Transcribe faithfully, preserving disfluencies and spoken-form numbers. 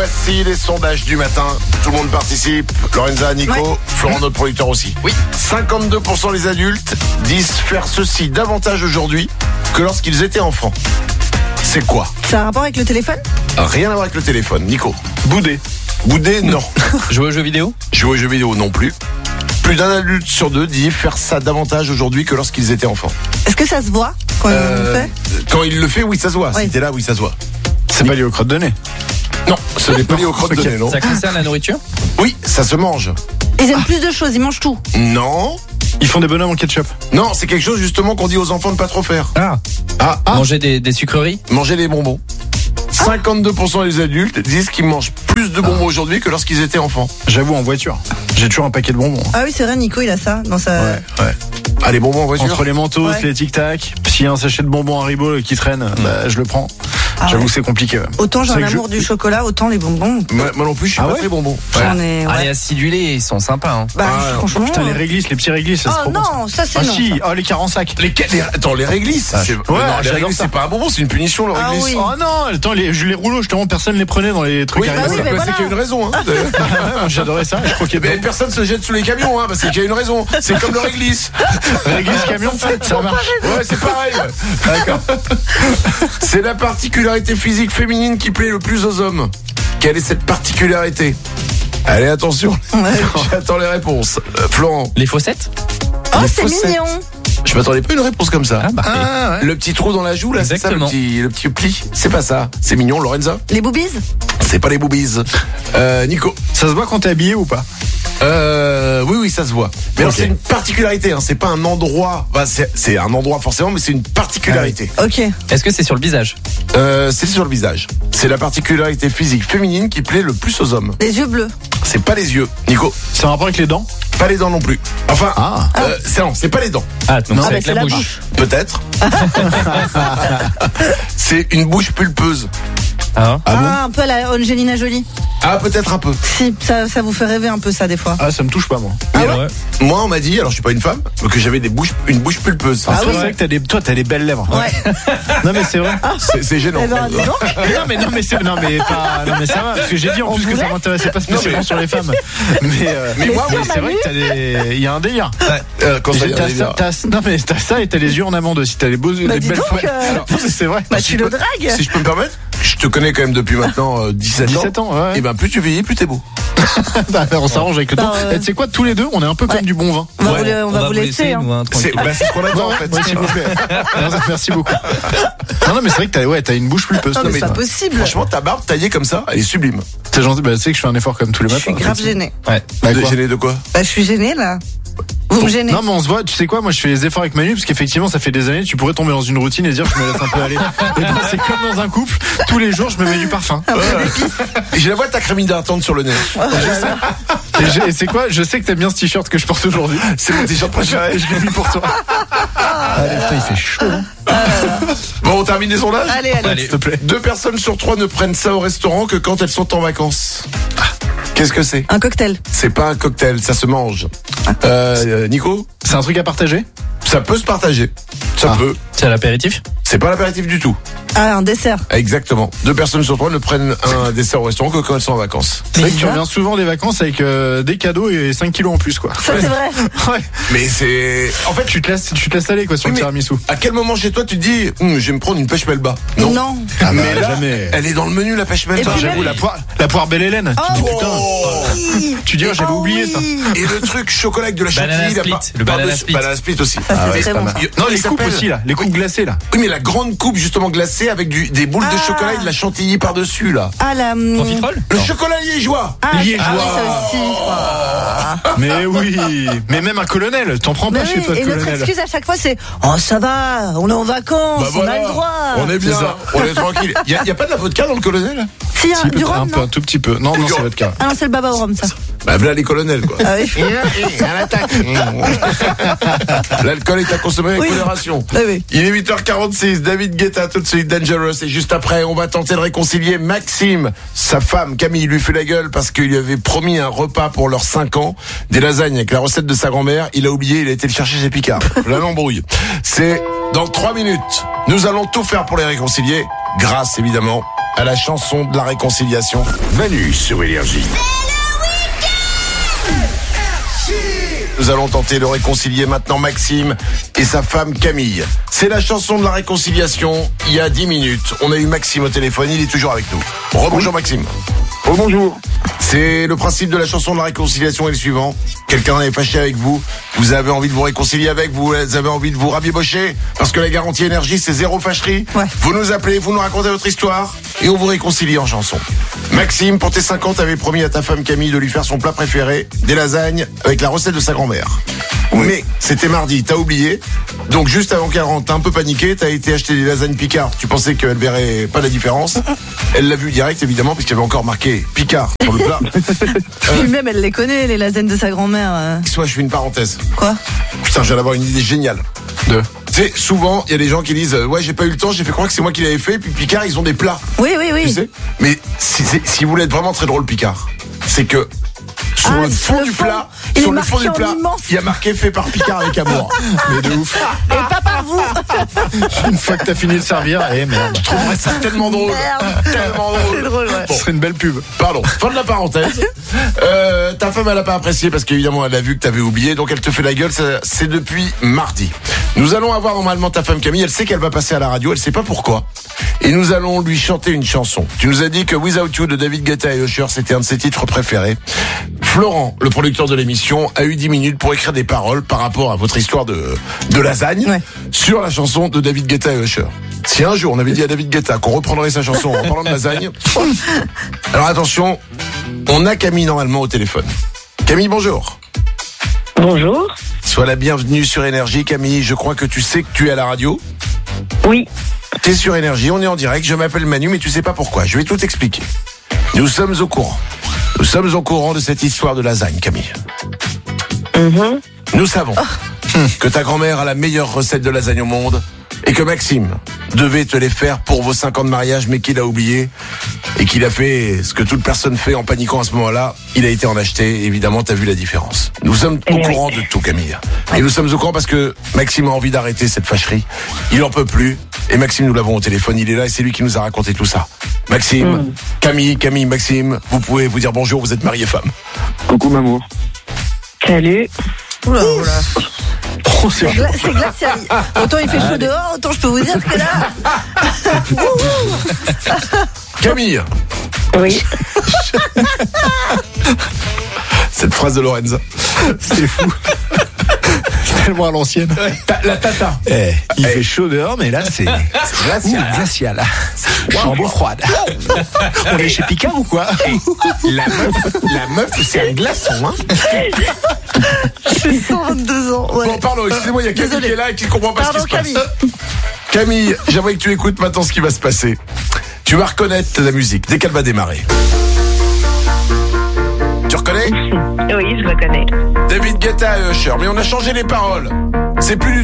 Voici les sondages du matin. Tout le monde participe. Lorenza, Nico, ouais. Florent, notre producteur aussi. Oui. cinquante-deux pour cent des adultes disent faire ceci davantage aujourd'hui que lorsqu'ils étaient enfants. C'est quoi? Ça a un rapport avec le téléphone? Rien à voir avec le téléphone. Nico. Bouder. Bouder, non. Jouer aux jeux vidéo? Jouer aux jeux vidéo, non plus. Plus d'un adulte sur deux dit faire ça davantage aujourd'hui que lorsqu'ils étaient enfants. Est-ce que ça se voit quand euh, on le fait? Quand il le fait, oui, ça se voit. Oui. Si t'es là, oui, ça se voit. C'est pas lié aux crottes de nez? Non, ce n'est pas lié aux crottes de nez, non. Ça concerne la nourriture? Oui, ça se mange. Ils aiment ah. plus de choses, ils mangent tout. Non. Ils font des bonhommes en ketchup? Non, c'est quelque chose justement qu'on dit aux enfants de pas trop faire. Ah, ah, ah. Manger des, des sucreries? Manger des bonbons. cinquante-deux pour cent des adultes disent qu'ils mangent plus de bonbons ah. aujourd'hui que lorsqu'ils étaient enfants. J'avoue, en voiture. J'ai toujours un paquet de bonbons. Ah oui, c'est vrai, Nico, il a ça dans sa... Ouais, ouais. Ah, les bonbons en voiture? Entre les mentos, ouais. les tic-tac, s'il y a un sachet de bonbons Haribo qui traîne, mmh. bah, je le prends. Ah J'avoue ouais. que c'est compliqué. Ouais. Autant j'ai un amour je... du chocolat, autant les bonbons. Moi, moi non plus, je suis ah pas ouais très bonbons. Ouais. J'en ai, ouais. Ah, les acidulés, ils sont sympas. Hein. Bah, ah, franchement. Putain, les réglisses, les petits réglisses, ça oh, c'est trop non, bon. ça, ça c'est ah, non. si, Ça. oh, les quarante sacs. Les, les, attends, les réglisses. Ah, c'est... Ouais, non, les réglisses, c'est pas un bonbon, c'est une punition, le ah, réglisse. Oui. Oh non, attends, les, les rouleaux, justement, personne les prenait dans les trucs oui, Haribo. bah oui, bah bah voilà. c'est qu'il y a une raison. Hein. J'adorais ça, je croquais mais personne se jette sous les camions, hein, parce qu'il y a une raison. C'est comme le réglisse. Réglisse camion, ça marche. Ouais, c'est pareil. D'accord. C'est la particularité physique féminine qui plaît le plus aux hommes. Quelle est cette particularité? Allez, attention. Ouais. J'attends les réponses. Euh, Florent. Les fossettes? Oh, les c'est fossettes. Mignon. Je m'attendais pas à une réponse comme ça. Ah, bah, ah, ouais. Le petit trou dans la joue, là, c'est ça, le petit, le petit pli. C'est pas ça. C'est mignon, Lorenza. Les boobies? C'est pas les boobies. Euh, Nico. Ça se voit quand t'es habillé ou pas? Euh, oui, oui, ça se voit. Mais okay. alors, c'est une particularité, hein. C'est pas un endroit. Enfin, c'est, c'est un endroit forcément, mais c'est une particularité. Ah, ok. Est-ce que c'est sur le visage? Euh, c'est sur le visage. C'est la particularité physique féminine qui plaît le plus aux hommes. Les yeux bleus? C'est pas les yeux. Nico. C'est un rapport avec les dents? Pas les dents non plus. Enfin, ah. euh, c'est, non, c'est pas les dents. Ah, donc non, c'est bah, avec c'est la, la bouche. bouche. Peut-être. C'est une bouche pulpeuse. Ah, ah, bon un peu à la Angelina Jolie. Ah, peut-être un peu. Si, ça, ça vous fait rêver un peu ça des fois. Ah, ça me touche pas moi. Ah ouais ouais. Moi, on m'a dit, alors je suis pas une femme, que j'avais des bouches, une bouche pulpeuse. Ah, ah toi, oui. c'est vrai que t'as des, toi, t'as des belles lèvres. Ouais. Non mais c'est vrai. Ah. C'est, c'est gênant. Eh ben, non mais non mais c'est, non mais pas, non mais ça va parce que j'ai dit en on plus que ça m'intéressait pas spécialement mais... sur les femmes. Mais euh, mais, mais moi, mais c'est vrai que t'as des, il y a un délire. Ouais. Euh, quand t'as, t'as, ça, t'as, non mais t'as ça et t'as les yeux en amande aussi. T'as les beaux, bah, des belles donc, fois. euh... Alors, c'est vrai. Bah, tu si le peux, dragues. Si je peux me permettre, je te connais quand même depuis maintenant euh, dix-sept ans. dix-sept ans, ouais. Et ben plus tu vieillis, plus t'es beau. On s'arrange avec le temps. Et tu sais quoi, tous les deux, on est un peu comme ouais. du bon vin. On va, ouais. vous, le, on on va va vous laisser. laisser hein. Nous, hein, c'est, bah, c'est ce qu'on attend en fait. Ouais, s'il vous plaît. Merci beaucoup. Non, non, mais c'est vrai que t'as, ouais, t'as une bouche pulpeuse. Non, mais mais c'est pas possible. Franchement, ta barbe taillée comme ça, elle est sublime. C'est gentil. Bah, tu sais que je fais un effort comme tous les matins. Je suis grave gênée. Ouais. Bah, de gênée de quoi? Bah, je suis gênée là. Vous me gênez. Non mais on se voit, tu sais quoi, moi je fais les efforts avec Manu parce qu'effectivement ça fait des années, tu pourrais tomber dans une routine et dire je me laisse un peu aller. Et ben c'est comme dans un couple, tous les jours je me mets du parfum. Ah, ouais. Et j'ai la voix de ta crème hydratante sur le nez. Et, je, et c'est quoi, je sais que t'aimes bien ce t-shirt que je porte aujourd'hui. C'est mon t-shirt préféré, je l'ai mis pour toi. Allez, putain, il fait chaud. Hein. Euh... Bon, on termine les sondages. Allez, allez, allez, s'il te plaît. Deux personnes sur trois ne prennent ça au restaurant que quand elles sont en vacances. Qu'est-ce que c'est? Un cocktail. C'est pas un cocktail, ça se mange. Euh, Nico? C'est un truc à partager? Ça peut se partager. Ça ah. peut. C'est à l'apéritif? C'est pas l'apéritif du tout. Ah, un dessert. Exactement. Deux personnes sur trois ne prennent un dessert au restaurant que quand elles sont en vacances. C'est vrai que tu reviens souvent des vacances avec euh, des cadeaux et cinq kilos en plus, quoi. Ça, ouais. c'est vrai. Ouais. Mais c'est... En fait, tu te laisses, tu te laisses aller, quoi, sur oui, le tiramisu. À quel moment chez toi tu te dis, hm, je vais me prendre une pêche melba? Non. Non. Ah, mais là, jamais. Elle est dans le menu, la pêche melba. J'avoue, la poire, la poire Belle Hélène. Oh, tu dis, putain. Oh. Tu dis, oh, j'avais oh, oublié oui. ça. Et le truc chocolat avec de la chantilly. Banana split. Par... Le banana split. Banana split aussi. Ça, ah, ouais, c'est bon. Non, les coupes aussi, là. Les coupes glacées, là. Oui, mais la grande coupe, justement, glacée avec du, des boules ah. de chocolat et de la chantilly par-dessus, là. Ah, la... Profiterole? Le chocolat liégeois. Ah, liégeois. Ah, oui, ça aussi. Oh. Mais oui. Mais même un colonel. T'en prends pas mais chez oui. toi, et colonel. notre excuse à chaque fois, c'est, oh, ça va, on est en vacances, bah voilà. On a le droit. On est bien, on est tranquille. Il y, y a pas de la vodka dans le colonel? Si, un, du rhum, un peu, un tout petit peu. Non, non, c'est vodka. Ah non, c'est le baba au rhum, ça. Bah, voilà les colonels, quoi. Ah oui. À l'attaque. L'alcool est à consommer avec oui. modération. Ah oui. Il est huit heures quarante-six. David Guetta, tout de suite, Dangerous. Et juste après, on va tenter de réconcilier Maxime. Sa femme, Camille, lui fait la gueule parce qu'il lui avait promis un repas pour leurs cinq ans. Des lasagnes avec la recette de sa grand-mère. Il a oublié, il a été le chercher chez Picard. La l'embrouille. C'est dans trois minutes. Nous allons tout faire pour les réconcilier. Grâce, évidemment, à la chanson de la réconciliation. Manu sur Énergie. Nous allons tenter de réconcilier maintenant Maxime et sa femme Camille. C'est la chanson de la réconciliation. Il y a dix minutes, on a eu Maxime au téléphone, il est toujours avec nous. Rebonjour Maxime. Oh bonjour. C'est le principe de la chanson de la réconciliation est le suivant. Quelqu'un est fâché avec vous, vous avez envie de vous réconcilier avec, vous avez envie de vous rabibocher, parce que la garantie énergie c'est zéro fâcherie. Ouais. Vous nous appelez, vous nous racontez votre histoire, et on vous réconcilie en chanson. Maxime, pour tes cinq ans, t'avais promis à ta femme Camille de lui faire son plat préféré, des lasagnes, avec la recette de sa grand-mère. Oui. Mais c'était mardi, t'as oublié, donc juste avant qu'elle rentre, t'as un peu paniqué, t'as été acheter des lasagnes Picard, tu pensais qu'elle verrait pas la différence. Elle l'a vu direct évidemment, puisqu'il y avait encore marqué Picard sur le plat. Puis même, elle les connaît, les lasagnes de sa grand-mère. euh. Soit je fais une parenthèse. Quoi? Putain, je viens d'avoir une idée géniale. Deux. Tu sais, souvent, il y a des gens qui disent euh, ouais, j'ai pas eu le temps, j'ai fait croire que c'est moi qui l'avais fait, puis Picard, ils ont des plats. Oui, oui, oui. Tu sais. Mais si, c'est- si vous voulez être vraiment très drôle, Picard, c'est que sur Ah, le sur fond le du fond, plat, il sur est le fond du marqué en plat, immense. il y a marqué fait par Picard avec amour. Mais de ouf. Et pas par vous. Une fois que t'as fini de servir, eh merde. Je trouverais ça tellement drôle. Merde. Tellement C'est drôle. drôle, ouais. Ce serait une belle pub. Pardon, fin de la parenthèse. Euh, ta femme, elle a pas apprécié parce qu'évidemment, elle a vu que t'avais oublié, donc elle te fait la gueule. Ça, c'est depuis mardi. Nous allons avoir normalement ta femme Camille. Elle sait qu'elle va passer à la radio. Elle sait pas pourquoi. Et nous allons lui chanter une chanson. Tu nous as dit que Without You de David Guetta et Usher, c'était un de ses titres préférés. Florent, le producteur de l'émission, a eu dix minutes pour écrire des paroles par rapport à votre histoire de, de lasagne Ouais. sur la chanson de David Guetta et Usher. Si un jour on avait dit à David Guetta qu'on reprendrait sa chanson en parlant de lasagne, alors attention, on a Camille normalement au téléphone. Camille, bonjour. Bonjour. Sois la bienvenue sur Énergie, Camille. Je crois que tu sais que tu es à la radio. Oui. T'es sur Énergie, on est en direct. Je m'appelle Manu, mais tu sais pas pourquoi. Je vais tout expliquer. Nous sommes au courant. Nous sommes au courant de cette histoire de lasagne, Camille. Mhm. Nous savons que ta grand-mère a la meilleure recette de lasagne au monde et que Maxime devait te les faire pour vos cinq ans de mariage, mais qu'il a oublié et qu'il a fait ce que toute personne fait en paniquant à ce moment-là. Il a été en acheter. Évidemment, t'as vu la différence. Nous sommes au Eh oui. courant de tout, Camille. Et nous sommes au courant parce que Maxime a envie d'arrêter cette fâcherie. Il en peut plus. Et Maxime, nous l'avons au téléphone. Il est là et c'est lui qui nous a raconté tout ça. Maxime, Mm. Camille, Camille, Maxime, vous pouvez vous dire bonjour. Vous êtes mariés femme. Coucou Mamour. Salut. Oula, oula. Oh, c'est C'est gla- c'est glacial. Autant il fait chaud dehors, autant je peux vous dire que là. Camille, Oui. cette phrase de Lorenza. c'est fou. Tellement à l'ancienne. Ta- la tata. Eh, il fait chaud dehors, mais là, c'est glacial. Ouh, glacial. Chambre froide. On est chez Picard ou quoi? La meuf, la meuf, c'est un glaçon, hein. J'ai cent vingt-deux ans. Ouais. Bon, pardon, excusez-moi, il y a Camille Désolé. qui est là et qui comprend pas Pardon, ce qui se Camille. passe. Camille, j'aimerais que tu écoutes maintenant ce qui va se passer. Tu vas reconnaître la musique dès qu'elle va démarrer. Tu reconnais? Oui, je reconnais. David Guetta et Usher, mais on a changé les paroles. C'est plus du